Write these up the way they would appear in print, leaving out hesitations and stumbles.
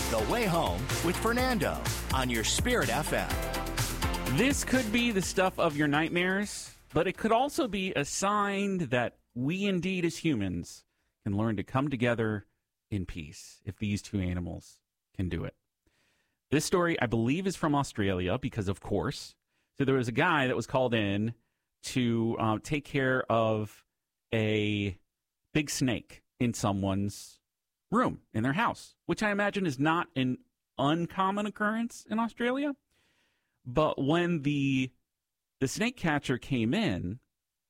The Way Home with Fernando on your Spirit FM. This could be the stuff of your nightmares, but it could also be a sign that we indeed as humans can learn to come together in peace if these two animals can do it. This story, I believe, is from Australia because, of course. So there was a guy that was called in to take care of a big snake in someone's room in their house, which I imagine is not an uncommon occurrence in Australia. But when the snake catcher came in,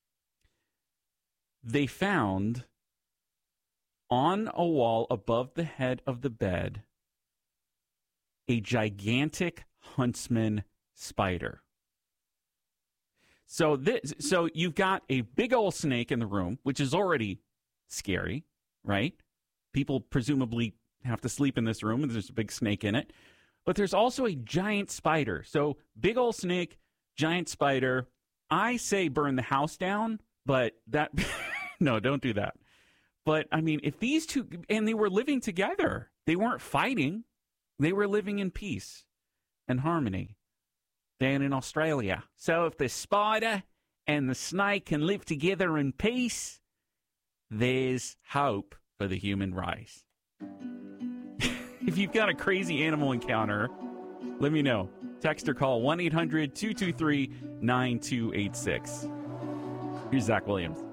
they found on a wall above the head of the bed a gigantic huntsman spider. So you've got a big old snake in the room, which is already scary, right? People presumably have to sleep in this room, and there's a big snake in it. But there's also a giant spider. So big old snake, giant spider. I say burn the house down, but that no, don't do that. But I mean, if these two, and they were living together, they weren't fighting. They were living in peace and harmony down in Australia. So if the spider and the snake can live together in peace, there's hope for the human race. If you've got a crazy animal encounter, let me know. Text or call 1-800-223-9286. Here's Zach Williams.